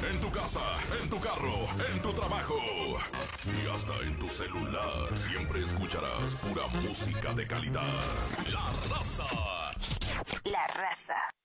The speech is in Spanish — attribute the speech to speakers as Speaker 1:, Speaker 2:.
Speaker 1: en tu casa, en tu carro, en tu trabajo y hasta en tu celular. Siempre escucharás pura música de calidad. La Raza.
Speaker 2: La Raza.